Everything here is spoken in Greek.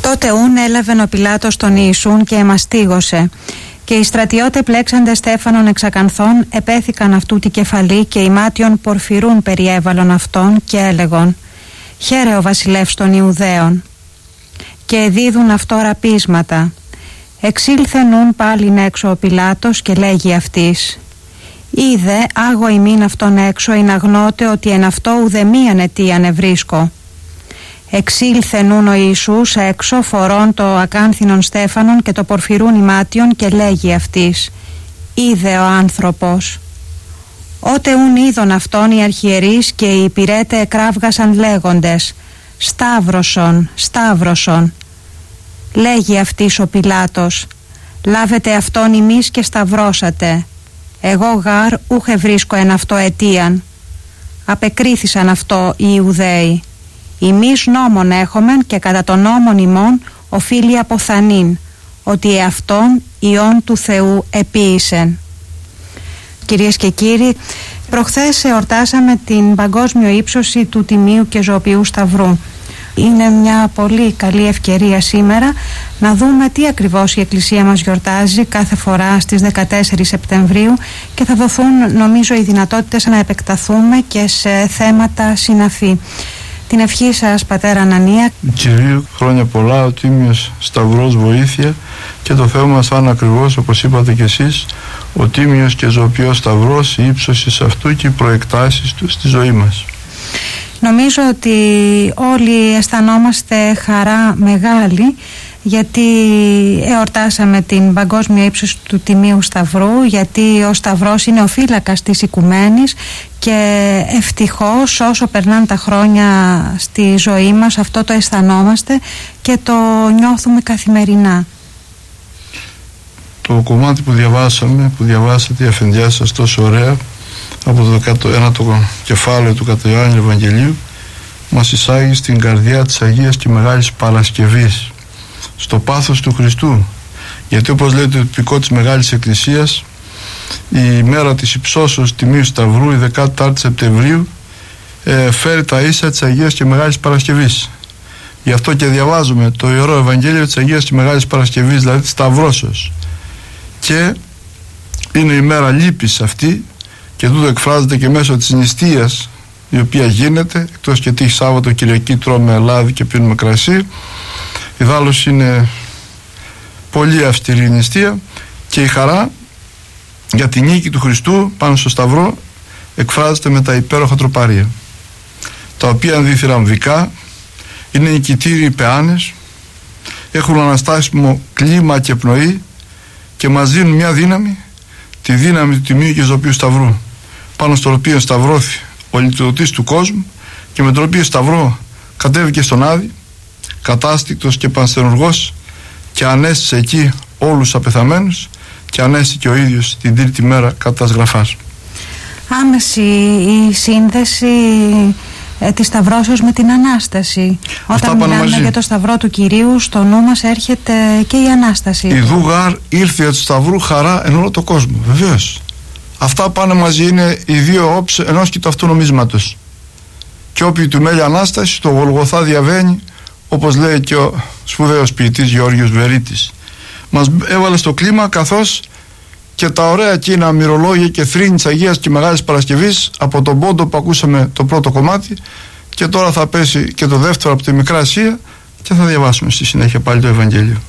Τότε ούν έλαβεν ο Πιλάτος τον Ιησούν και εμαστίγωσε. Και οι στρατιώτε πλέξαντε Στέφανον εξακανθών επέθηκαν αυτού τη κεφαλή και οι μάτιον πορφυρούν περιέβαλον αυτόν και έλεγον «Χαίρε ο βασιλεύς των Ιουδαίων». Και δίδουν αυτό ραπίσματα. Εξήλθενουν πάλιν έξω ο Πιλάτος και λέγει αυτής «Είδε άγω ημίν αυτόν έξω ειν αγνώτε ότι εν αυτό ουδεμίαν αιτίαν ευρίσκω». Εξήλθενουν ο Ιησούς έξω φορών το ακάνθινον Στέφανον και το πορφυρούν ημάτιον και λέγει αυτής «Είδε ο άνθρωπος». Ότε ούν είδον αυτόν οι αρχιερείς και οι υπηρέτε εκράβγασαν λέγοντες «Σταύρωσον, Σταύρωσον». Λέγει αυτής ο Πιλάτος «Λάβετε αυτόν ημείς και σταυρώσατε. Εγώ γάρ ούχε βρίσκω εν αυτό αιτίαν». Απεκρίθησαν αυτό οι Ιουδαίοι. «Ημείς νόμον έχομεν και κατά τον νόμον ημών οφείλει αποθανήν, ότι εαυτόν Υιόν του Θεού επίησεν». Κυρίες και κύριοι, προχθές εορτάσαμε την παγκόσμιο ύψωση του Τιμίου και Ζωοποιού Σταυρού. Είναι μια πολύ καλή ευκαιρία σήμερα να δούμε τι ακριβώς η Εκκλησία μας γιορτάζει κάθε φορά στις 14 Σεπτεμβρίου και θα δοθούν νομίζω οι δυνατότητες να επεκταθούμε και σε θέματα συναφή. Την ευχή σας, πατέρα Ανανία. Κυρίου, χρόνια πολλά, ο Τίμιος Σταυρός βοήθεια και το Θεό μας θα είναι ακριβώς όπως είπατε κι εσείς, ο Τίμιος και Ζωοποιός Σταυρός, η ύψωση αυτού και οι προεκτάσεις του στη ζωή μας. Νομίζω ότι όλοι αισθανόμαστε χαρά μεγάλη γιατί εορτάσαμε την παγκόσμια ύψωση του Τιμίου Σταυρού, γιατί ο Σταυρός είναι ο φύλακας της οικουμένης και ευτυχώς όσο περνάνε τα χρόνια στη ζωή μας αυτό το αισθανόμαστε και το νιώθουμε καθημερινά. Το κομμάτι που διαβάσατε η αφεντιά σας τόσο ωραία από το 19ο κεφάλαιο του κατά Ιωάννη Ευαγγελίου μας εισάγει στην καρδιά της Αγίας και Μεγάλης Παρασκευής, στο πάθος του Χριστού, γιατί όπως λέει το τυπικό της Μεγάλης Εκκλησίας, η μέρα της υψώσεως Τιμίου Σταυρού, η 14η Σεπτεμβρίου, φέρει τα ίσα της Αγίας και Μεγάλης Παρασκευής. Γι' αυτό και διαβάζουμε το Ιερό Ευαγγέλιο της Αγίας και Μεγάλης Παρασκευής, δηλαδή της Σταυρώσεως, και είναι η μέρα λύπης αυτή και τούτο εκφράζεται και μέσω της νηστείας η οποία γίνεται, εκτός και τύχη Σάββατο Κυριακή τρώμε λάδι και πίνουμε κρασί. Ιδάλλως είναι πολύ αυστηρή η νηστεία και η χαρά για την νίκη του Χριστού πάνω στο Σταυρό εκφράζεται με τα υπέροχα τροπάρια, τα οποία διθυραμβικά είναι νικητήριοι πεάνες, έχουν αναστάσιμο κλίμα και πνοή και μας δίνουν μια δύναμη, τη δύναμη του Τιμίου και Ζωοποιού Σταυρού, πάνω στο οποίο σταυρώθη ο λυτρωτής του κόσμου και με τον οποίο σταυρό κατέβηκε στον Άδη κατάστηκτος και πανστερουργός και ανέστησε εκεί όλους τους απεθαμένους και ανέστηκε ο ίδιος την τρίτη μέρα κατά τας γραφάς. Άμεση η σύνδεση της Σταυρώσεως με την Ανάσταση. Όταν μιλάμε για το Σταυρό του Κυρίου, στο νου μας έρχεται και η Ανάσταση. Ιδού γάρ ήρθε του Σταυρού χαρά εν όλο το κόσμο. Βεβαίως. Αυτά πάνε μαζί, είναι οι δύο όψεις ενός και του αυτού νομίσματος. Και όποιοι του μέλει Ανάσταση, το Γολγοθά διαβαίνει, όπως λέει και ο σπουδαίος ποιητής Γεώργιος Βερίτης. Μας έβαλε στο κλίμα, καθώς και τα ωραία εκείνα μυρολόγια και θρήνη της Αγίας και Μεγάλης Παρασκευής από τον πόντο που ακούσαμε το πρώτο κομμάτι, και τώρα θα πέσει και το δεύτερο από τη Μικρά Ασία και θα διαβάσουμε στη συνέχεια πάλι το Ευαγγέλιο.